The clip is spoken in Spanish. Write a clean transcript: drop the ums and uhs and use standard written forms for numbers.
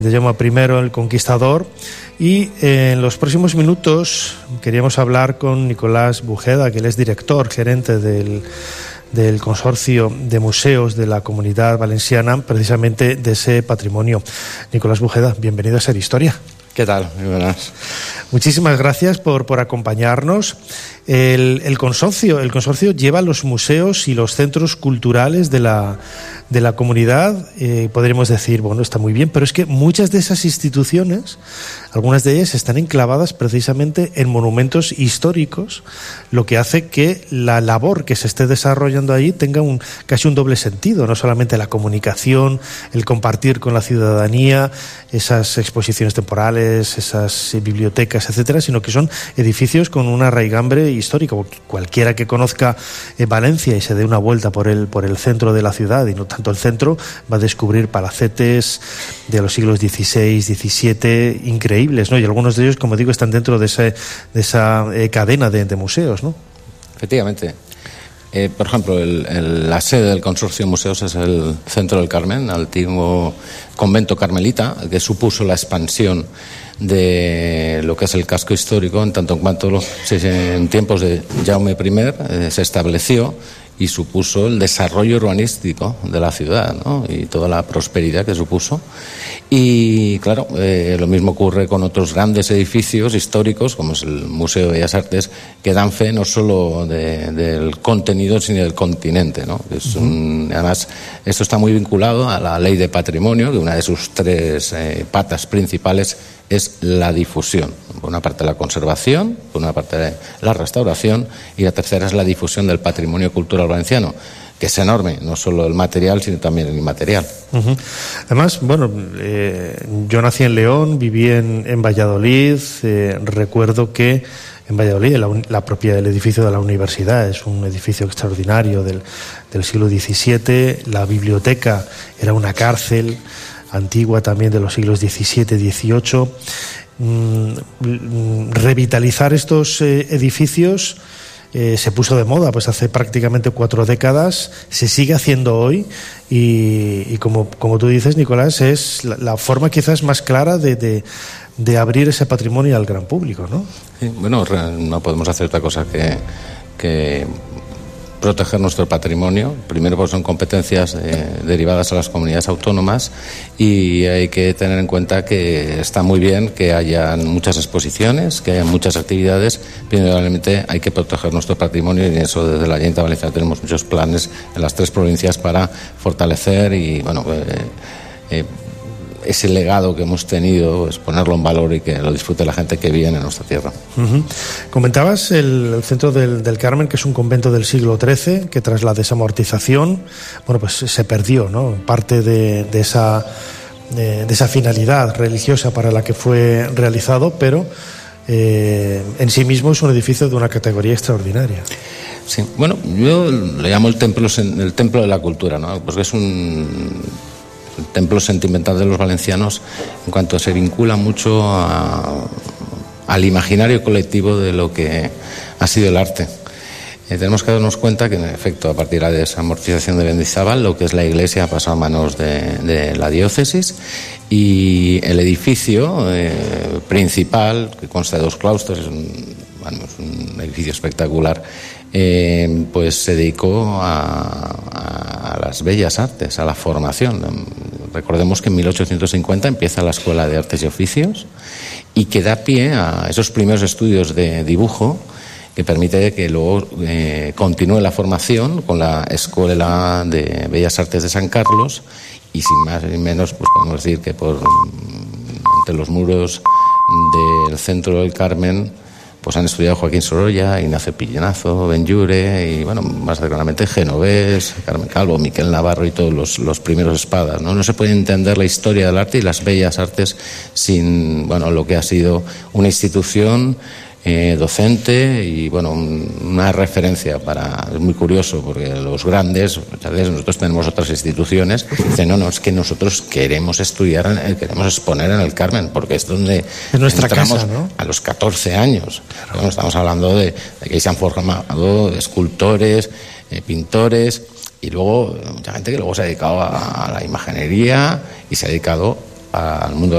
de Jaume I el Conquistador, y en los próximos minutos queríamos hablar con Nicolás Bujeda, que él es director gerente del Consorcio de Museos de la Comunidad Valenciana, precisamente de ese patrimonio. Nicolás Bujeda, bienvenido a Ser Historia. ¿Qué tal? Muy buenas. Muchísimas gracias por acompañarnos. El consorcio lleva los museos y los centros culturales de la comunidad. Podríamos decir, bueno, está muy bien, pero es que muchas de esas instituciones, algunas de ellas están enclavadas precisamente en monumentos históricos, lo que hace que la labor que se esté desarrollando ahí tenga casi un doble sentido, no solamente la comunicación, el compartir con la ciudadanía, esas exposiciones temporales, esas bibliotecas, etcétera, sino que son edificios con una raigambre histórica. Cualquiera que conozca Valencia y se dé una vuelta por el centro de la ciudad, y no tanto el centro, va a descubrir palacetes de los siglos XVI, XVII, increíbles, ¿no? Y algunos de ellos, como digo, están dentro de esa cadena de museos, ¿no? Efectivamente. Por ejemplo, la sede del Consorcio de Museos es el Centro del Carmen, antiguo convento carmelita, que supuso la expansión de lo que es el casco histórico, en tanto en cuanto en tiempos de Jaume I se estableció y supuso el desarrollo urbanístico de la ciudad, ¿no? Y toda la prosperidad que supuso. Y claro, lo mismo ocurre con otros grandes edificios históricos, como es el Museo de Bellas Artes, que dan fe no solo del contenido, sino del continente, ¿no? Además, esto está muy vinculado a la Ley de Patrimonio, que una de sus tres patas principales es la difusión. Por una parte la conservación, por una parte la restauración, y la tercera es la difusión del patrimonio cultural valenciano, que es enorme, no solo el material, sino también el inmaterial. Uh-huh. Además, bueno, yo nací en León, viví en Valladolid, recuerdo que en Valladolid el edificio de la universidad es un edificio extraordinario del siglo XVII, la biblioteca era una cárcel antigua también de los siglos XVII, XVIII. Revitalizar estos edificios se puso de moda pues hace prácticamente 4 décadas, se sigue haciendo hoy y como tú dices, Nicolás, es la forma quizás más clara de abrir ese patrimonio al gran público, ¿no? Sí, bueno, no podemos hacer otra cosa que proteger nuestro patrimonio. Primero, pues son competencias derivadas a las comunidades autónomas, y hay que tener en cuenta que está muy bien que haya muchas exposiciones, que haya muchas actividades, pero realmente hay que proteger nuestro patrimonio, y en eso desde la Generalitat Valenciana tenemos muchos planes en las 3 provincias para fortalecer y ese legado que hemos tenido, es ponerlo en valor y que lo disfrute la gente que viene en nuestra tierra. Uh-huh. Comentabas el Centro del Carmen, que es un convento del siglo XIII, que tras la desamortización, bueno, pues se perdió, ¿no? Parte de esa finalidad religiosa para la que fue realizado, pero en sí mismo es un edificio de una categoría extraordinaria. Sí, bueno, yo le llamo el templo de la cultura, ¿no? Porque es un templo sentimental de los valencianos, en cuanto se vincula mucho al imaginario colectivo de lo que ha sido el arte. Tenemos que darnos cuenta que, en efecto, a partir de la desamortización de Mendizábal, lo que es la iglesia ha pasado a manos de la diócesis, y el edificio principal, que consta de 2 claustros, es un edificio espectacular, pues se dedicó a las bellas artes, a la formación. Recordemos que en 1850 empieza la Escuela de Artes y Oficios, y que da pie a esos primeros estudios de dibujo, que permite que luego continúe la formación con la Escuela de Bellas Artes de San Carlos, y sin más ni menos, pues podemos decir que entre los muros del Centro del Carmen pues han estudiado Joaquín Sorolla, Ignacio Pillenazo, Benlliure y, bueno, más cercanamente Genovés, Carmen Calvo, Miquel Navarro y todos los primeros espadas, ¿no? No se puede entender la historia del arte y las bellas artes sin, bueno, lo que ha sido una institución docente y, bueno, una referencia es muy curioso, porque los grandes, muchas veces nosotros tenemos otras instituciones, dicen, no, es que nosotros queremos estudiar, queremos exponer en el Carmen, porque es donde es nuestra casa, ¿no? A los 14 años. Claro. Bueno, estamos hablando de que se han formado escultores, pintores, y luego mucha gente que luego se ha dedicado a la imaginería y se ha dedicado al mundo